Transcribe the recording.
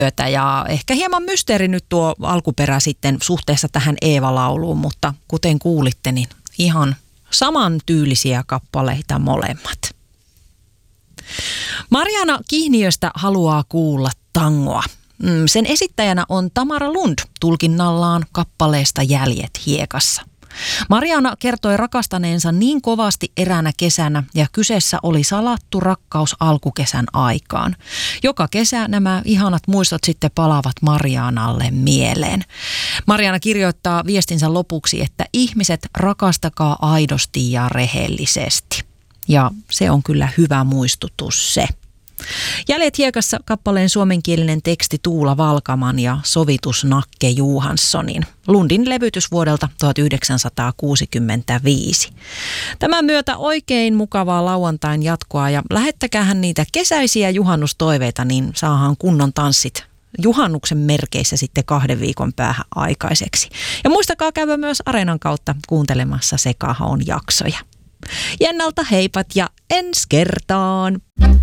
myötä ja ehkä hieman mysteeri nyt tuo alkuperä sitten suhteessa tähän Eeva-lauluun, mutta kuten kuulitte, niin ihan samantyylisiä kappaleita molemmat. Mariana Kihniöstä haluaa kuulla tangoa. Sen esittäjänä on Tamara Lund tulkinnallaan kappaleesta Jäljet hiekassa. Mariana kertoi rakastaneensa niin kovasti eräänä kesänä ja kyseessä oli salattu rakkaus alkukesän aikaan. Joka kesä nämä ihanat muistot sitten palaavat Marianalle mieleen. Mariana kirjoittaa viestinsä lopuksi, että ihmiset rakastakaa aidosti ja rehellisesti. Ja se on kyllä hyvä muistutus se. Jäljet hiekassa kappaleen suomenkielinen teksti Tuula Valkaman ja sovitus Nakke Johanssonin. Lundin levytys vuodelta 1965. Tämän myötä oikein mukavaa lauantain jatkoa ja lähettäkäähän niitä kesäisiä juhannustoiveita, niin saahan kunnon tanssit juhannuksen merkeissä sitten 2 viikon päähän aikaiseksi. Ja muistakaa käydä myös Areenan kautta kuuntelemassa Sekahaon jaksoja. Jennalta heipat ja ensi kertaan!